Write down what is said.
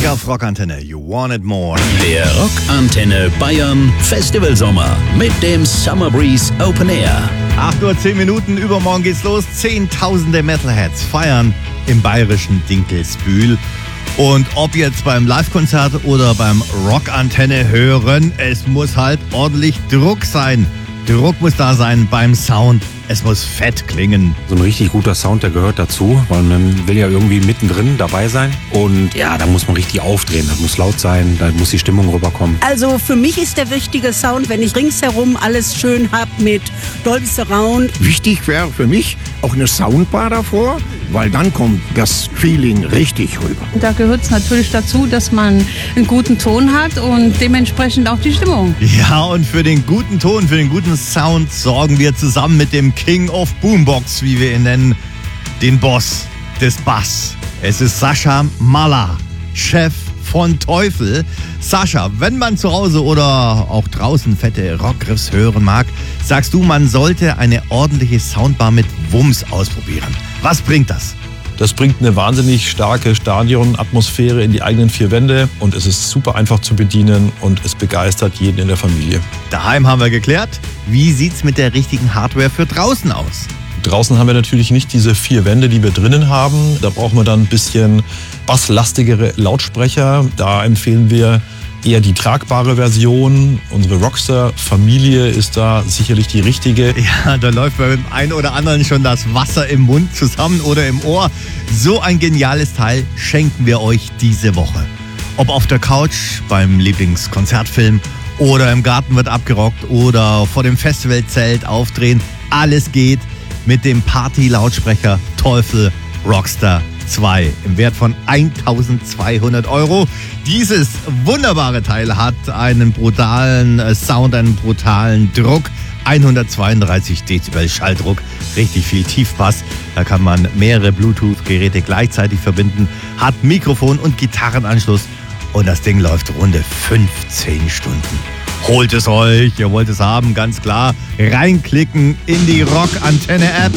Musik auf Rockantenne. You want it more. Der Rockantenne Bayern Festivalsommer mit dem Summer Breeze Open Air. 8:10 Uhr, übermorgen geht's los. Zehntausende Metalheads feiern im bayerischen Dinkelsbühl. Und ob jetzt beim Live-Konzert oder beim Rockantenne hören, es muss halt ordentlich Druck sein. Druck muss da sein beim Sound. Es muss fett klingen. So ein richtig guter Sound, der gehört dazu, weil man will ja irgendwie mittendrin dabei sein. Und ja, da muss man richtig aufdrehen, das muss laut sein, da muss die Stimmung rüberkommen. Also für mich ist der wichtige Sound, wenn ich ringsherum alles schön hab mit Dolby Surround. Wichtig wäre für mich auch eine Soundbar davor, weil dann kommt das Feeling richtig rüber. Da gehört es natürlich dazu, dass man einen guten Ton hat und dementsprechend auch die Stimmung. Ja, und für den guten Ton, für den guten Sound sorgen wir zusammen mit dem King of Boombox, wie wir ihn nennen, den Boss des Bass. Es ist Sascha Maller, Chef von Teufel. Sascha, wenn man zu Hause oder auch draußen fette Rockriffs hören mag, sagst du, man sollte eine ordentliche Soundbar mit Wumms ausprobieren. Was bringt das? Das bringt eine wahnsinnig starke Stadionatmosphäre in die eigenen vier Wände und es ist super einfach zu bedienen und es begeistert jeden in der Familie. Daheim haben wir geklärt. Wie sieht's mit der richtigen Hardware für draußen aus? Draußen haben wir natürlich nicht diese vier Wände, die wir drinnen haben. Da brauchen wir dann ein bisschen basslastigere Lautsprecher. Da empfehlen wir eher die tragbare Version. Unsere Rockstar-Familie ist da sicherlich die richtige. Ja, da läuft bei dem einen oder anderen schon das Wasser im Mund zusammen oder im Ohr. So ein geniales Teil schenken wir euch diese Woche. Ob auf der Couch, beim Lieblingskonzertfilm oder im Garten wird abgerockt oder vor dem Festivalzelt aufdrehen. Alles geht mit dem Party-Lautsprecher Teufel Rockstar 2 im Wert von 1.200 €. Dieses wunderbare Teil hat einen brutalen Sound, einen brutalen Druck. 132 Dezibel Schalldruck, richtig viel Tiefbass. Da kann man mehrere Bluetooth-Geräte gleichzeitig verbinden, hat Mikrofon und Gitarrenanschluss und das Ding läuft runde 15 Stunden. Holt es euch, ihr wollt es haben, ganz klar. Reinklicken in die Rockantenne-App.